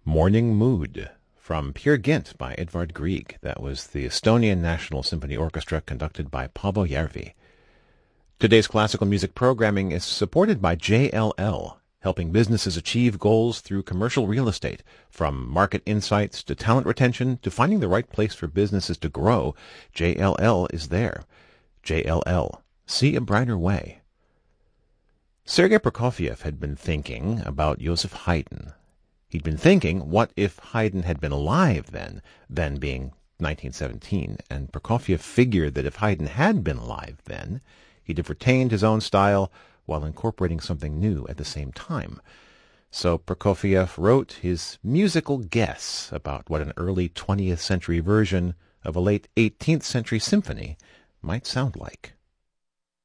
Morning Mood from Peer Gynt by Edvard Grieg. That was the Estonian National Symphony Orchestra conducted by Paavo Järvi. Today's classical music programming is supported by JLL, helping businesses achieve goals through commercial real estate. From market insights to talent retention to finding the right place for businesses to grow, JLL is there. JLL. See a brighter way. Sergei Prokofiev had been thinking about Joseph Haydn. He'd been thinking, what if Haydn had been alive then being 1917, and Prokofiev figured that if Haydn had been alive then, he'd have retained his own style while incorporating something new at the same time. So Prokofiev wrote his musical guess about what an early 20th century version of a late 18th century symphony might sound like.